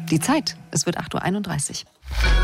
Die Zeit, es wird 8.31 Uhr.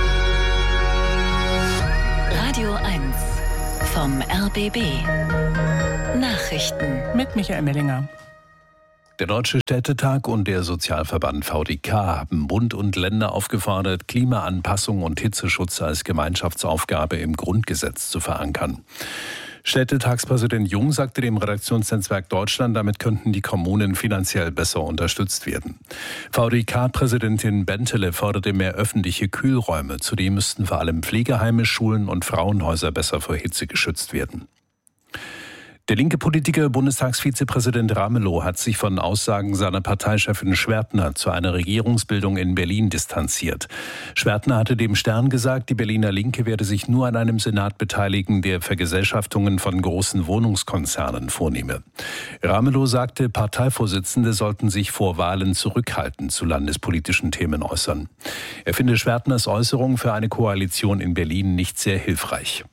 Radio 1 vom RBB. Nachrichten mit Michael Mellinger. Der Deutsche Städtetag und der Sozialverband VDK haben Bund und Länder aufgefordert, Klimaanpassung und Hitzeschutz als Gemeinschaftsaufgabe im Grundgesetz zu verankern. Städtetagspräsident Jung sagte dem Redaktionsnetzwerk Deutschland, damit könnten die Kommunen finanziell besser unterstützt werden. VDK-Präsidentin Bentele forderte mehr öffentliche Kühlräume. Zudem müssten vor allem Pflegeheime, Schulen und Frauenhäuser besser vor Hitze geschützt werden. Der linke Politiker Bundestagsvizepräsident Ramelow hat sich von Aussagen seiner Parteichefin Schwertner zu einer Regierungsbildung in Berlin distanziert. Schwertner hatte dem Stern gesagt, die Berliner Linke werde sich nur an einem Senat beteiligen, der Vergesellschaftungen von großen Wohnungskonzernen vornehme. Ramelow sagte, Parteivorsitzende sollten sich vor Wahlen zurückhaltend zu landespolitischen Themen äußern. Er finde Schwertners Äußerung für eine Koalition in Berlin nicht sehr hilfreich.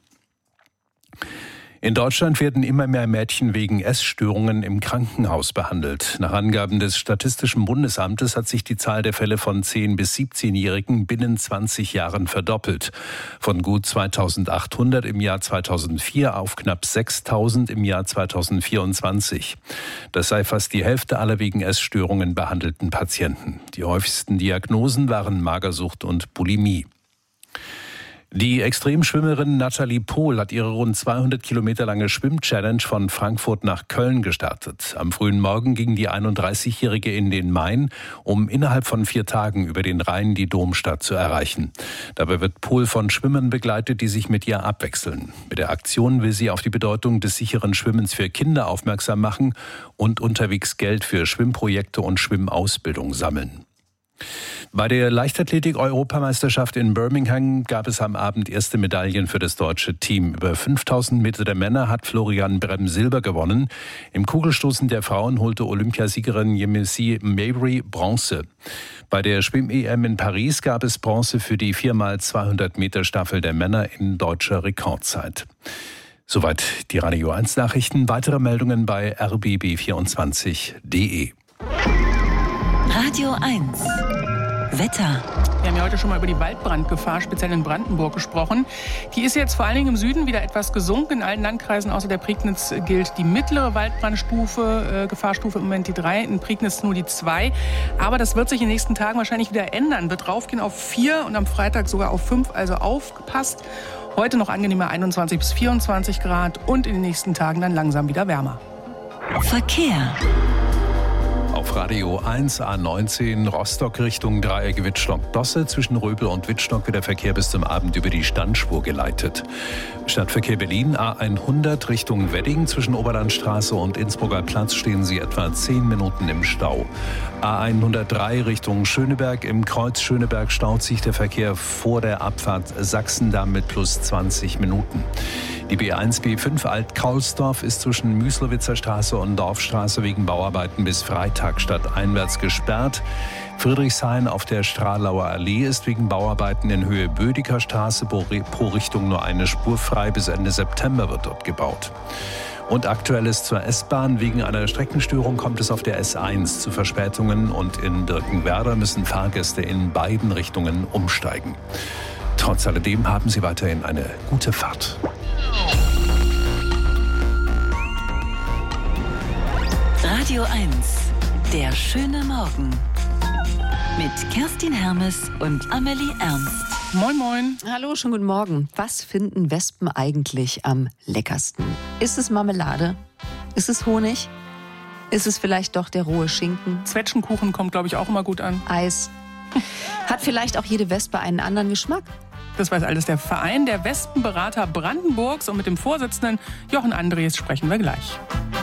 In Deutschland werden immer mehr Mädchen wegen Essstörungen im Krankenhaus behandelt. Nach Angaben des Statistischen Bundesamtes hat sich die Zahl der Fälle von 10- bis 17-Jährigen binnen 20 Jahren verdoppelt. Von gut 2.800 im Jahr 2004 auf knapp 6.000 im Jahr 2024. Das sei fast die Hälfte aller wegen Essstörungen behandelten Patienten. Die häufigsten Diagnosen waren Magersucht und Bulimie. Die Extremschwimmerin Nathalie Pohl hat ihre rund 200 Kilometer lange Schwimm-Challenge von Frankfurt nach Köln gestartet. Am frühen Morgen ging die 31-Jährige in den Main, um innerhalb von 4 Tagen über den Rhein die Domstadt zu erreichen. Dabei wird Pohl von Schwimmern begleitet, die sich mit ihr abwechseln. Mit der Aktion will sie auf die Bedeutung des sicheren Schwimmens für Kinder aufmerksam machen und unterwegs Geld für Schwimmprojekte und Schwimmausbildung sammeln. Bei der Leichtathletik-Europameisterschaft in Birmingham gab es am Abend erste Medaillen für das deutsche Team. Über 5000 Meter der Männer hat Florian Brem Silber gewonnen. Im Kugelstoßen der Frauen holte Olympiasiegerin Yemisi Mabry Bronze. Bei der Schwimm-EM in Paris gab es Bronze für die 4x200 Meter Staffel der Männer in deutscher Rekordzeit. Soweit die Radio 1 Nachrichten. Weitere Meldungen bei rbb24.de. Radio 1 Wetter. Wir haben ja heute schon mal über die Waldbrandgefahr, speziell in Brandenburg, gesprochen. Die ist jetzt vor allen Dingen im Süden wieder etwas gesunken. In allen Landkreisen außer der Prignitz gilt die mittlere Waldbrandstufe, Gefahrstufe im Moment die 3, in Prignitz nur die 2. Aber das wird sich in den nächsten Tagen wahrscheinlich wieder ändern. Wird raufgehen auf 4 und am Freitag sogar auf 5, also aufgepasst. Heute noch angenehmer 21 bis 24 Grad und in den nächsten Tagen dann langsam wieder wärmer. Verkehr. Auf Radio 1 A19 Rostock Richtung Dreieck Wittstock-Dosse. Zwischen Röbel und Wittstock wird der Verkehr bis zum Abend über die Standspur geleitet. Stadtverkehr Berlin A100 Richtung Wedding. Zwischen Oberlandstraße und Innsbrucker Platz stehen Sie etwa 10 Minuten im Stau. A103 Richtung Schöneberg. Im Kreuz Schöneberg staut sich der Verkehr vor der Abfahrt Sachsendamm mit plus 20 Minuten. Die B1, B5 Alt-Kaulsdorf ist zwischen Müslowitzer Straße und Dorfstraße wegen Bauarbeiten bis Freitag stadteinwärts gesperrt. Friedrichshain auf der Stralauer Allee ist wegen Bauarbeiten in Höhe Bödecker Straße pro Richtung nur eine Spur frei. Bis Ende September wird dort gebaut. Und Aktuelles zur S-Bahn. Wegen einer Streckenstörung kommt es auf der S1 zu Verspätungen und in Birkenwerder müssen Fahrgäste in beiden Richtungen umsteigen. Trotz alledem haben Sie weiterhin eine gute Fahrt. Radio 1, der schöne Morgen. Mit Kerstin Hermes und Amelie Ernst. Moin, moin. Hallo, schönen guten Morgen. Was finden Wespen eigentlich am leckersten? Ist es Marmelade? Ist es Honig? Ist es vielleicht doch der rohe Schinken? Zwetschgenkuchen kommt, glaube ich, auch immer gut an. Eis? Hat vielleicht auch jede Wespe einen anderen Geschmack? Das weiß alles der Verein der Wespenberater Brandenburgs und mit dem Vorsitzenden Jochen Andres sprechen wir gleich.